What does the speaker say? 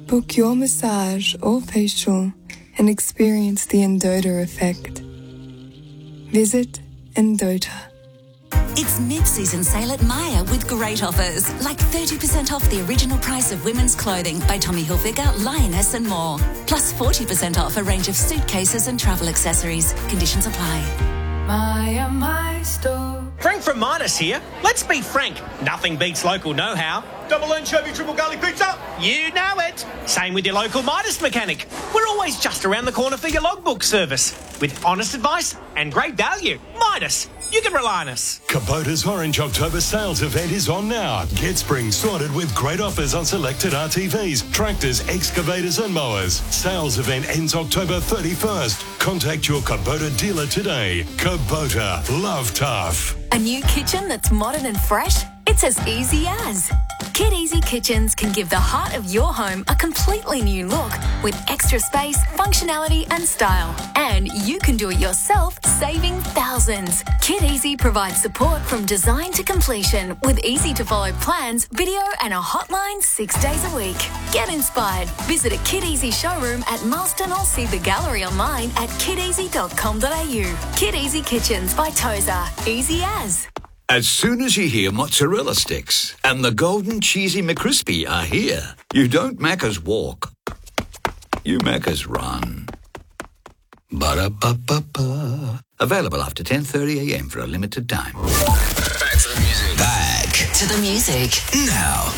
Book your massage or facial and experience the Endota effect. Visit Endota. It's mid-season sale at Myer with great offers, like 30% off the original price of women's clothing by Tommy Hilfiger, Lioness and more. Plus 40% off a range of suitcases and travel accessories. Conditions apply. Myer, my store. Frank from Midas here. Let's be frank, nothing beats local know-how. Double anchovy, triple garlic pizza. You know it. Same with your local Midas mechanic. We're always just around the corner for your logbook service. With honest advice and great value. Midas, you can rely on us. Kubota's Orange October sales event is on now. Get spring sorted with great offers on selected RTVs, tractors, excavators and mowers. Sales event ends October 31st. Contact your Kubota dealer today. Kubota, love tough. A new kitchen that's modern and fresh? It's as easy as. Kid Easy Kitchens can give the heart of your home a completely new look with extra space, functionality and style. And you can do it yourself, saving thousands. Kid Easy provides support from design to completion with easy-to-follow plans, video and a hotline 6 days a week. Get inspired. Visit a Kid Easy showroom at Marston or see the gallery online at kideasy.com.au. Kid Easy Kitchens by Tozer. Easy as. As soon as you hear mozzarella sticks and the golden cheesy McCrispy are here, you don't Macca's walk, you Macca's run. Ba-da-ba-ba-ba. Available after 10:30 a.m. for a limited time. Back to the music. Back To the music. now.